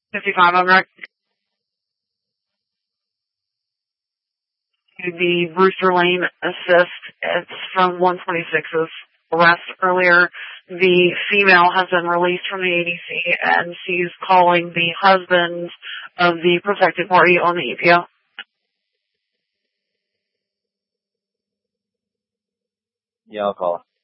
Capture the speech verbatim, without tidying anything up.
fifty-five on rec. The Brewster Lane assist. It's from one twenty-six's arrest earlier. The female has been released from the A D C, and she's calling the husband of the protected party on the E P O. Yeah, I'll call.